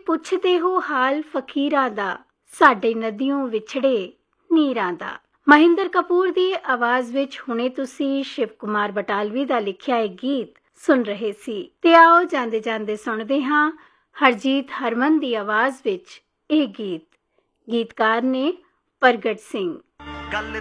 ਪੁੱਛਦੇ ਹੋ ਹਾਲ ਫਕੀਰਾਂ ਦਾ, ਸਾਡੇ ਨदियों ਵਿਛੜੇ ਨੀਰਾਂ ਦਾ। ਮਹਿੰਦਰ ਕਪੂਰ ਦੀ ਆਵਾਜ਼ ਵਿੱਚ ਹੁਣੇ ਤੁਸੀਂ ਸ਼ਿਵ ਕੁਮਾਰ ਬਟਾਲਵੀ ਦਾ ਲਿਖਿਆ ਇਹ ਗੀਤ ਸੁਣ ਰਹੇ ਸੀ। ਤੇ ਆਓ ਜਾਂਦੇ ਜਾਂਦੇ ਸੁਣਦੇ ਹਾਂ ਹਰਜੀਤ ਹਰਮਨ ਦੀ ਆਵਾਜ਼ ਵਿੱਚ ਇਹ ਗੀਤ। ਗੀਤਕਾਰ ਨੇ ਪ੍ਰਗਟ ਸਿੰਘ।